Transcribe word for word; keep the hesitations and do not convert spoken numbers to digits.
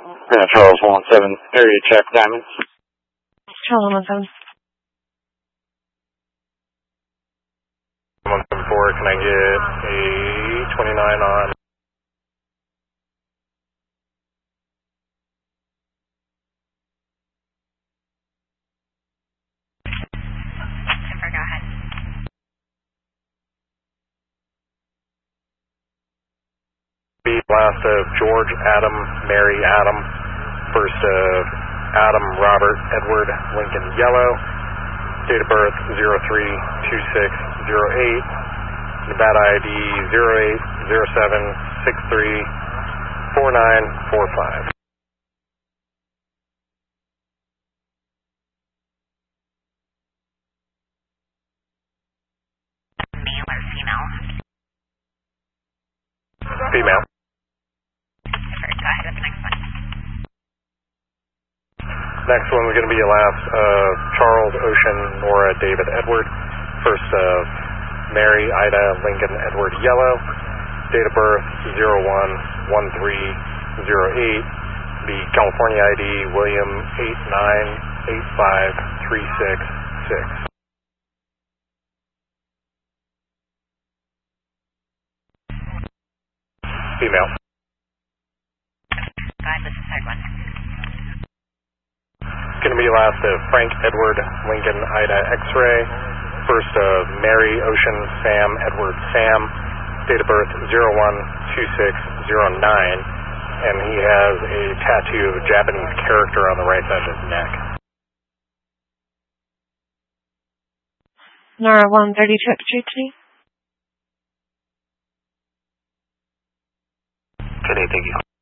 Yeah, Charles one seven, area check diamonds. Charles one seven. one seven four, can I get a twenty-nine on? Go ahead. Last of George, Adam, Mary, Adam. First of Adam, Robert, Edward, Lincoln, Yellow. Date of birth zero three two six zero eight. Nevada I D zero eight zero seven six three four nine four five. Male or female? Female. Go ahead with the next one. Next one, we're going to be last uh, Charles, Ocean, Nora, David, Edward. First of Mary, Ida, Lincoln, Edward, Yellow. Date of birth zero one one three zero eight. The California I D William eight nine eight five three six six. Female. Go ahead with the third one. Going to be last of Frank, Edward, Lincoln, Ida, X-ray. First of Mary, Ocean, Sam, Edward, Sam. Date of birth zero one two six zero nine. And he has a tattoo of a Japanese character on the right side of his neck. Nora one thirty-two at Street City. Okay, thank you.